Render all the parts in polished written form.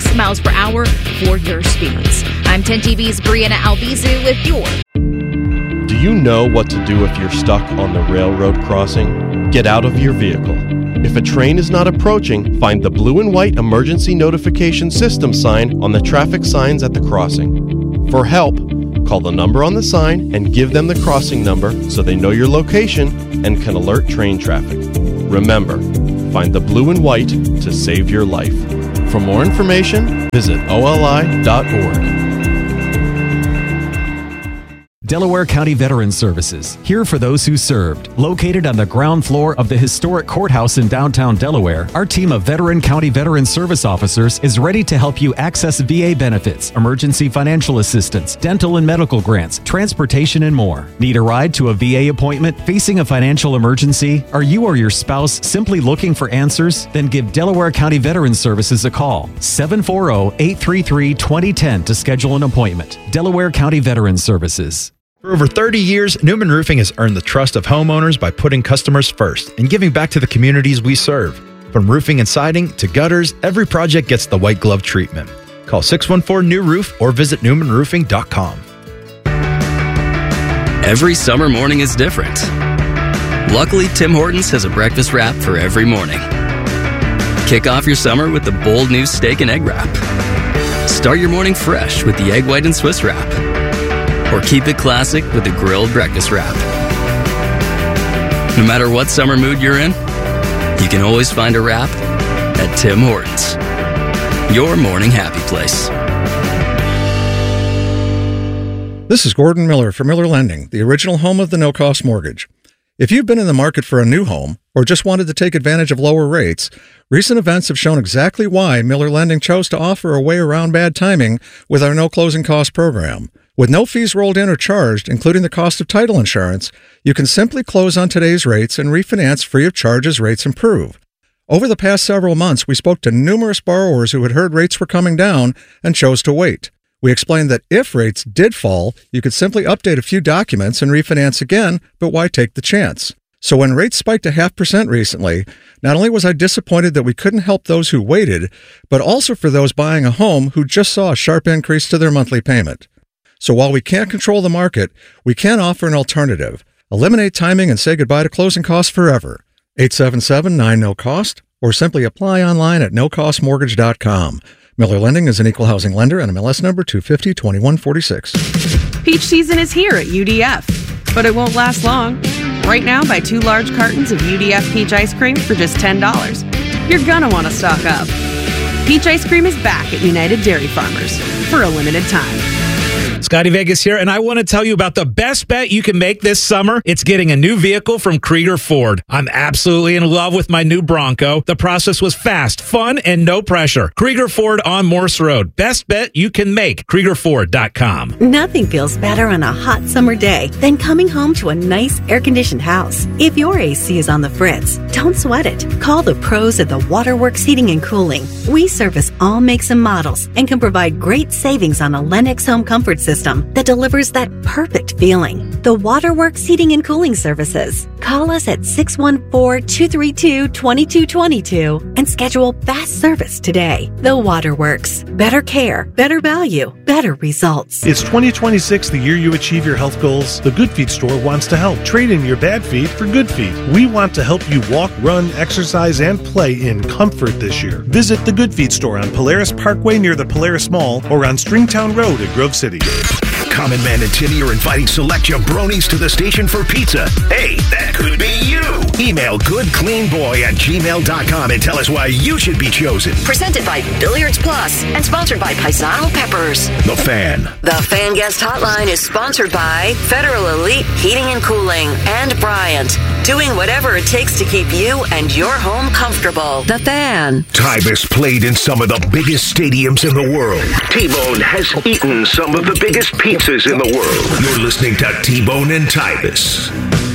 miles per hour for your speeds. I'm 10 TV's Brianna Albizu with your... Do you know what to do if you're stuck on the railroad crossing? Get out of your vehicle. If a train is not approaching, find the blue and white emergency notification system sign on the traffic signs at the crossing. For help, call the number on the sign and give them the crossing number so they know your location and can alert train traffic. Remember, find the blue and white to save your life. For more information, visit oli.org. Delaware County Veterans Services, here for those who served. Located on the ground floor of the historic courthouse in downtown Delaware, our team of veteran county veteran service officers is ready to help you access VA benefits, emergency financial assistance, dental and medical grants, transportation, and more. Need a ride to a VA appointment? Facing a financial emergency? Are you or your spouse simply looking for answers? Then give Delaware County Veterans Services a call. 740-833-2010 to schedule an appointment. Delaware County Veterans Services. For over 30 years, Newman Roofing has earned the trust of homeowners by putting customers first and giving back to the communities we serve. From roofing and siding to gutters, every project gets the white glove treatment. Call 614-NEW-ROOF or visit newmanroofing.com. Every summer morning is different. Luckily, Tim Hortons has a breakfast wrap for every morning. Kick off your summer with the bold new steak and egg wrap. Start your morning fresh with the egg white and Swiss wrap. Or keep it classic with the grilled breakfast wrap. No matter what summer mood you're in, you can always find a wrap at Tim Hortons. Your morning happy place. This is Gordon Miller for Miller Lending, the original home of the no-cost mortgage. If you've been in the market for a new home or just wanted to take advantage of lower rates, recent events have shown exactly why Miller Lending chose to offer a way around bad timing with our no closing cost program. With no fees rolled in or charged, including the cost of title insurance, you can simply close on today's rates and refinance free of charge as rates improve. Over the past several months, we spoke to numerous borrowers who had heard rates were coming down and chose to wait. We explained that if rates did fall, you could simply update a few documents and refinance again, but why take the chance? So when rates spiked a 0.5% recently, not only was I disappointed that we couldn't help those who waited, but also for those buying a home who just saw a sharp increase to their monthly payment. So while we can't control the market, we can offer an alternative. Eliminate timing and say goodbye to closing costs forever. 877-9-NO-COST or simply apply online at nocostmortgage.com. Miller Lending is an equal housing lender and MLS number 250-2146. Peach season is here at UDF, but it won't last long. Right now, buy 2 large cartons of UDF peach ice cream for just $10. You're gonna want to stock up. Peach ice cream is back at United Dairy Farmers for a limited time. Scotty Vegas here, and I want to tell you about the best bet you can make this summer. It's getting a new vehicle from Krieger Ford. I'm absolutely in love with my new Bronco. The process was fast, fun, and no pressure. Krieger Ford on Morse Road. Best bet you can make. KriegerFord.com. Nothing feels better on a hot summer day than coming home to a nice air-conditioned house. If your AC is on the fritz, don't sweat it. Call the pros at the Waterworks Heating and Cooling. We service all makes and models and can provide great savings on a Lennox home comfort system that delivers that perfect feeling. The Waterworks Heating and Cooling Services. Call us at 614-232-2222 and schedule fast service today. The Waterworks. Better care, better value, better results. It's 2026, the year you achieve your health goals. The Good Feet store wants to help. Trade in your bad feet for good feet. We want to help you walk, run, exercise, and play in comfort this year. Visit the Good Feet store on Polaris Parkway near the Polaris Mall or on Stringtown Road at Grove City. Common Man and Timmy are inviting select jabronis to the station for pizza. Hey, that could be you. Email goodcleanboy@gmail.com and tell us why you should be chosen. Presented by Billiards Plus and sponsored by Paisano Peppers. The Fan. The Fan Guest Hotline is sponsored by Federal Elite Heating and Cooling and Bryant. Doing whatever it takes to keep you and your home comfortable. The Fan. Tybus played in some of the biggest stadiums in the world. T-Bone has eaten some of the biggest pizzas in the world. You're listening to T-Bone and Tybus.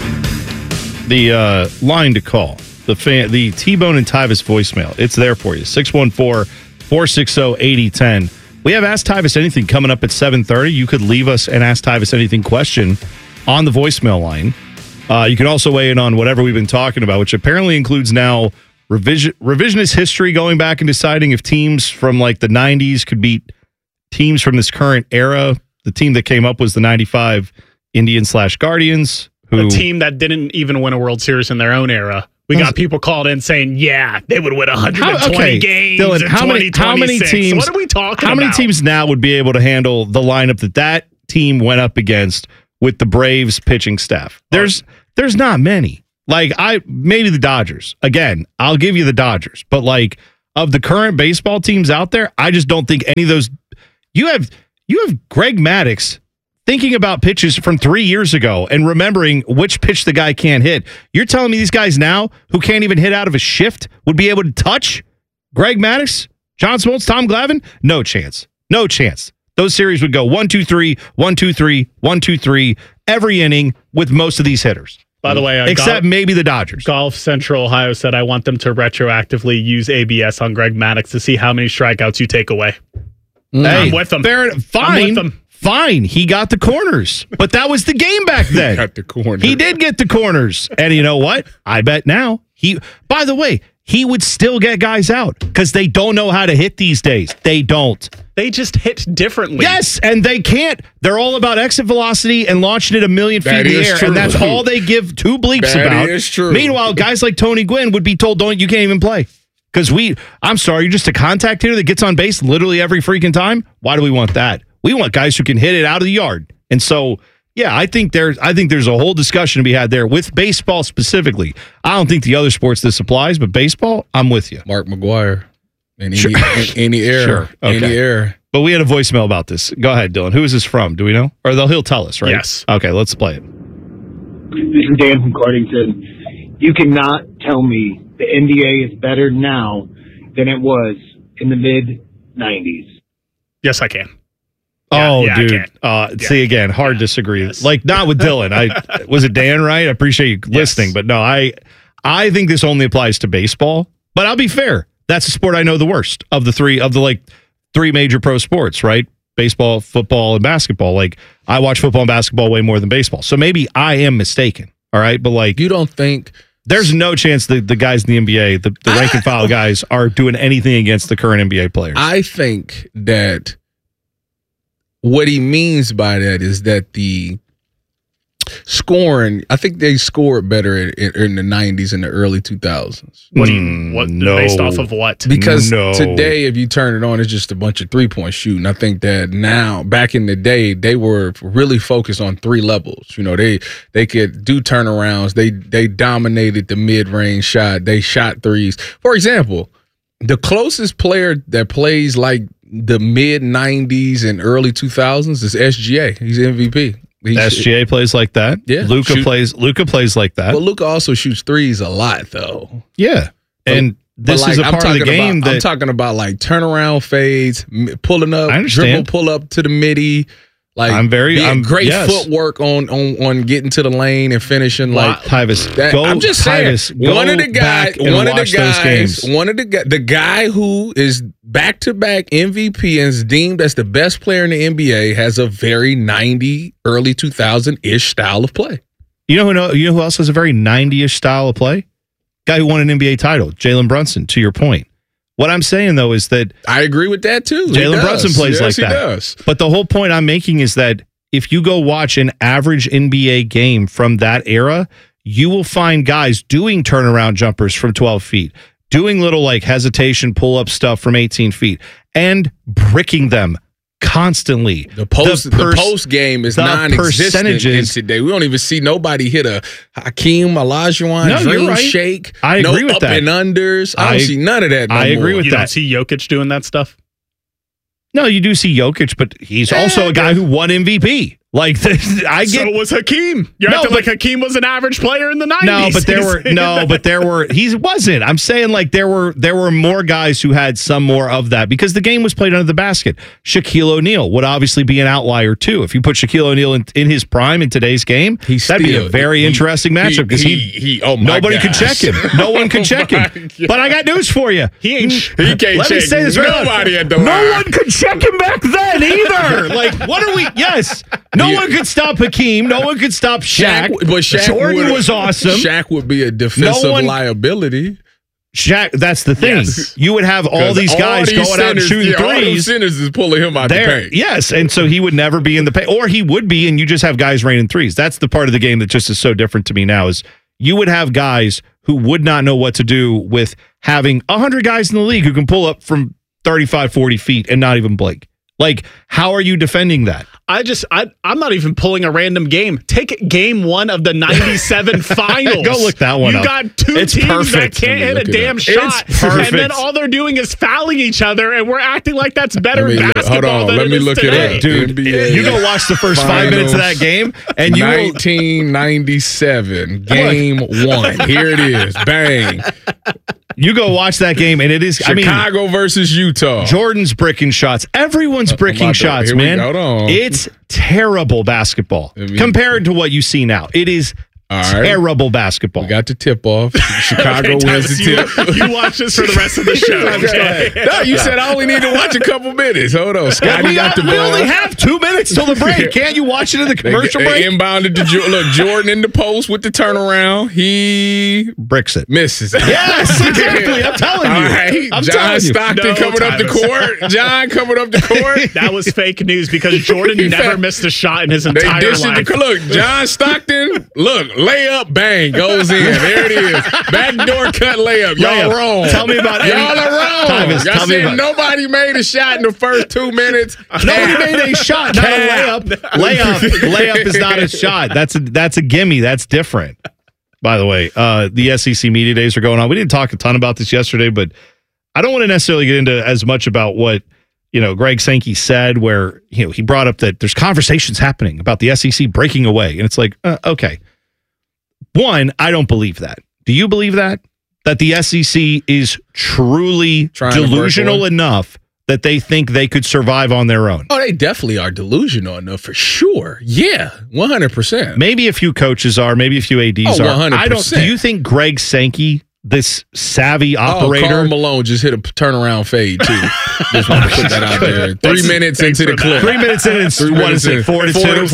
The line to call, the T-Bone and Tybus voicemail, it's there for you, 614-460-8010. We have Ask Tybus Anything coming up at 7:30. You could leave us an Ask Tybus Anything question on the voicemail line. You can also weigh in on whatever we've been talking about, which apparently includes now revisionist history going back and deciding if teams from like the 90s could beat teams from this current era. The team that came up was the 95 Indians/Guardians. A team that didn't even win a World Series in their own era. We got people called in saying, yeah, they would win 120 games Dylan, in how many 2026. teams? What are we talking about? How many teams now would be able to handle the lineup that team went up against with the Braves pitching staff? There's not many. Like maybe the Dodgers. Again, I'll give you the Dodgers, but like of the current baseball teams out there, I just don't think any of those. You have Greg Maddux thinking about pitches from 3 years ago and remembering which pitch the guy can't hit. You're telling me these guys now who can't even hit out of a shift would be able to touch Greg Maddux, John Smoltz, Tom Glavine? No chance. No chance. Those series would go 1-2-3, 1-2-3, 1-2-3 every inning with most of these hitters. By the way, except maybe the Dodgers. Golf Central Ohio said, I want them to retroactively use ABS on Greg Maddux to see how many strikeouts you take away. Hey, I'm with them. Fine. I'm with them. Fine, he got the corners, but that was the game back then. He got the corners. He did get the corners. And you know what? I bet now by the way, he would still get guys out because they don't know how to hit these days. They don't. They just hit differently. Yes, and they can't. They're all about exit velocity and launching it a million feet in the air, and that's all they give two bleeps about. That is true. Meanwhile, guys like Tony Gwynn would be told, you can't even play. Because I'm sorry, you're just a contact hitter that gets on base literally every freaking time. Why do we want that? We want guys who can hit it out of the yard. And so, yeah, I think there's a whole discussion to be had there with baseball specifically. I don't think the other sports this applies, but baseball, I'm with you. Mark McGwire. Any error. Sure. Okay. Any error. But we had a voicemail about this. Go ahead, Dylan. Who is this from? Do we know? Or he'll tell us, right? Yes. Okay, let's play it. This is Dan from Cardington. You cannot tell me the NBA is better now than it was in the mid-90s. Yes, I can. Dude. See, again, hard disagree. Yes. Like, not with Dylan. Was it Dan, right? I appreciate you listening. But no, I think this only applies to baseball. But I'll be fair. That's a sport I know the worst of the three major pro sports, right? Baseball, football, and basketball. Like, I watch football and basketball way more than baseball. So maybe I am mistaken. All right. But like, you don't think there's no chance the guys in the NBA, the rank and file guys, are doing anything against the current NBA players. I think that what he means by that is that the scoring, I think they scored better in the 90s and the early 2000s. Based off of what? Because today, if you turn it on, it's just a bunch of three-point shooting. I think that now, back in the day, they were really focused on three levels. You know, they could do turnarounds. They dominated the mid-range shot. They shot threes. For example, the closest player that plays like the mid-90s and early 2000s is SGA. He's MVP. SGA plays like that. Yeah. Luka plays like that. Well, Luka also shoots threes a lot, though. Yeah. And this is a part of the game I'm talking about like turnaround fades, pulling up, dribble, pull up to the midi. Like, great footwork on getting to the lane and finishing. Like, Tyvis, I'm just saying, one of the guy who is back-to-back MVP and is deemed as the best player in the NBA has a very 90, early 2000-ish style of play. You know who else has a very 90-ish style of play? Guy who won an NBA title, Jalen Brunson. To your point. What I'm saying, though, is that I agree with that, too. Jalen Brunson plays like that. Does. But the whole point I'm making is that if you go watch an average NBA game from that era, you will find guys doing turnaround jumpers from 12 feet, doing little like hesitation pull-up stuff from 18 feet, and bricking them constantly. The post game is non-existent in today. We don't even see nobody hit a Hakeem Olajuwon dream shake. I agree with that. Up and unders. I don't see none of that. I agree with that. You don't see Jokic doing that stuff? No, you do see Jokic, but he's also a guy who won MVP. Like so was Hakeem. You're acting like Hakeem was an average player in the 90s. He wasn't. I'm saying like there were more guys who had some more of that because the game was played under the basket. Shaquille O'Neal would obviously be an outlier too. If you put Shaquille O'Neal in his prime in today's game, that'd be a very interesting matchup because nobody could check him. No one could check him. But I got news for you. He can't Let me say this nobody at the line. No one could check him back then either. Like, what are we? Yes. No one could stop Hakeem. No one could stop Shaq. But Shaq Jordan was awesome. Shaq would be a defensive liability. Shaq, that's the thing. Yes. You would have all these guys going out and shooting all those threes. centers is pulling him out the paint. Yes, and so he would never be in the paint, or he would be, and you just have guys raining threes. That's the part of the game that just is so different to me now. Is you would have guys who would not know what to do with having 100 guys in the league who can pull up from 35, 40 feet and not even blink. Like, how are you defending that? I'm not even pulling a random game. Take game 1 of the 97 finals. Go look that one up. You got two teams that can't hit a damn shot. And then all they're doing is fouling each other, and we're acting like that's better basketball than let me look today. it up. Dude, you go watch the first 5 minutes of that game, and you 1997, game 1. Here it is. Bang. You go watch that game, and it is Chicago versus Utah. Jordan's bricking shots. Everyone's bricking shots, man. It's terrible basketball compared to what you see now. It is terrible basketball. We got the tip off. Chicago wins the tip. You watch this for the rest of the show. No, you said I only need to watch a couple minutes. Hold on. Scotty got the ball. We only have 2 minutes till the break. Can't you watch it in the commercial break? Inbounded to look, Jordan in the post with the turnaround. He bricks it. Misses it. Yes, exactly. I'm telling you. All right. John Stockton coming up the court. John coming up the court. That was fake news because Jordan never missed a shot in his entire life. Look, John Stockton, look, layup, bang, goes in. There it is. Backdoor cut layup. Y'all wrong. Tell me about it. Y'all are wrong. Y'all said nobody made a shot in the first 2 minutes. Nobody made a shot, not a layup. Layup is not a shot. That's a gimme. That's different. By the way, the SEC Media Days are going on. We didn't talk a ton about this yesterday, but I don't want to necessarily get into as much about what Greg Sankey said, where he brought up that there's conversations happening about the SEC breaking away, and it's like, okay. One, I don't believe that. Do you believe that? That the SEC is truly delusional enough that they think they could survive on their own? Oh, they definitely are delusional enough for sure. Yeah, 100%. Maybe a few coaches are, maybe a few ADs are. 100%. Do you think Greg Sankey, this savvy operator? Karl Malone just hit a turnaround fade, too. Just want to put that out there. 3 minutes into the clip. 3 minutes in, it's what is it, 4-2?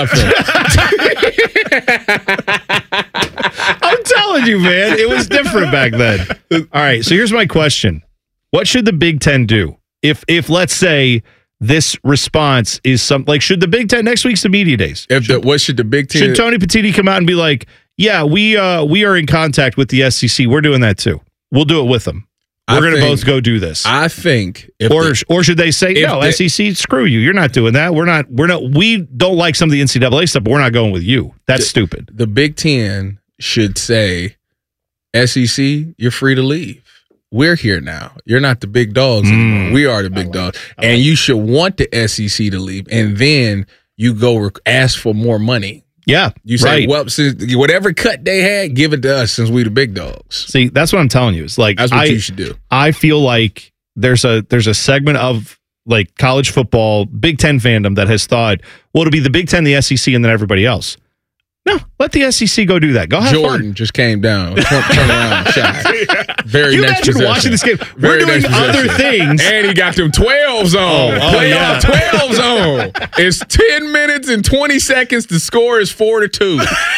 4-0. I'm telling you, man, it was different back then. All right, so here's my question. What should the Big Ten do? If let's say this response is something like, should the Big Ten, next week's the media days. What should the Big Ten? Should Tony Petitti come out and be like, yeah, we are in contact with the SEC. We're doing that too. We'll do it with them. We're going to both go do this. I think, or should they say, no, SEC, screw you. You're not doing that. We don't like some of the NCAA stuff, but we're not going with you. That's stupid. The Big Ten should say, SEC, you're free to leave. We're here now. You're not the big dogs anymore. We are the big dogs. And you should want the SEC to leave. And then you go ask for more money. Yeah. You say, well, since whatever cut they had, give it to us since we the big dogs. See, that's what I'm telling you. It's like, that's what you should do. I feel like there's a segment of like college football, Big Ten fandom that has thought, well, it'll be the Big Ten, the SEC, and then everybody else. No, let the SEC go do that. Go have Jordan fun. just came down, turn around, shot. Very next possession. Watching this game. We're doing other things, and he got them 12s on. Playoff 12s on. It's 10 minutes and 20 seconds. The score is 4-2.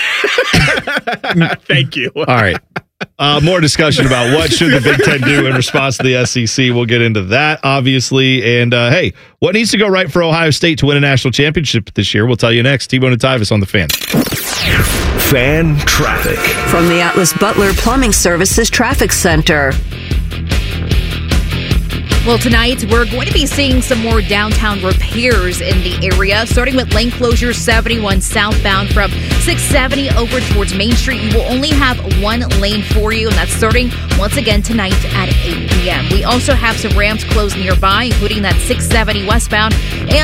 Thank you. All right. More discussion about what should the Big Ten do in response to the SEC. We'll get into that, obviously. And, hey, what needs to go right for Ohio State to win a national championship this year? We'll tell you next. T-Bone and Tyvis on the Fan. Fan traffic. From the Atlas Butler Plumbing Services Traffic Center. Well, tonight we're going to be seeing some more downtown repairs in the area, starting with lane closure 71 southbound from 670 over towards Main Street. You will only have one lane for you, and that's starting once again tonight at 8 p.m. We also have some ramps closed nearby, including that 670 westbound and